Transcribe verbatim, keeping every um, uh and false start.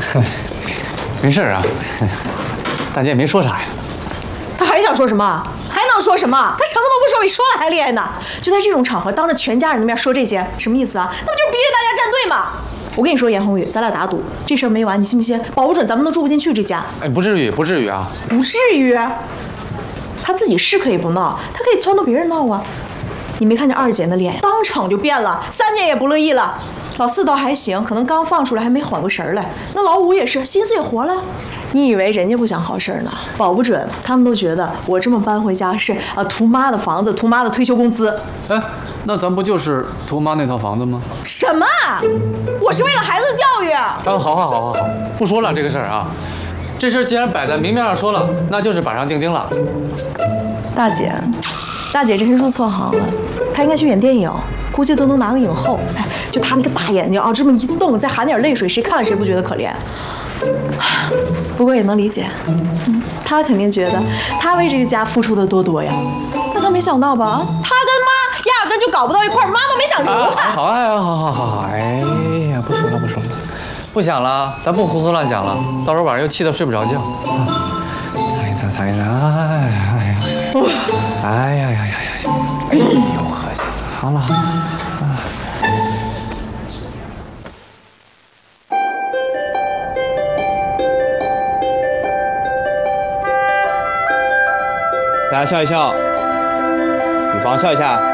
没事啊，大姐也没说啥呀。 他还想说什么？还能说什么？他什么都不说，比说了还厉害呢！就在这种场合，当着全家人的面说这些，什么意思啊？那不就是逼着大家站队吗？我跟你说，严宏宇，咱俩打赌，这事儿没完，你信不信？保不准咱们都住不进去这家。 哎，不至于，不至于啊， 不至于。他自己是可以不闹，他可以撺掇别人闹啊。你没看见二姐那脸，当场就变了，三姐也不乐意了。老四倒还行，可能刚放出来还没缓过神来。那老五也是，心思也活了。你以为人家不想好事呢？保不准他们都觉得我这么搬回家是啊图妈的房子，图妈的退休工资。 哎，那咱不就是图妈那套房子吗？ 什么？我是为了孩子的教育。 啊，好好好好好，不说了这个事儿啊。这事儿既然摆在明面上说了，那就是板上钉钉了。 大姐，大姐真是入错行了，她应该去演电影，估计都能拿个影后。哎，就她那个大眼睛啊，这么一瞪，再含点泪水，谁看了谁不觉得可怜？不过也能理解，嗯，她肯定觉得她为这个家付出的多多呀。但她没想到吧，她跟妈压根就搞不到一块儿，妈都没想离开。 好，哎，好好好好，哎呀，不说了不说了，不想了，咱不胡思乱想了，到时候晚上又气得睡不着觉。擦一擦，擦一擦，哎呀哎呀，哎呀呀呀呀，哎呦，喝下，好了好了。 大家笑一笑，女方笑一下。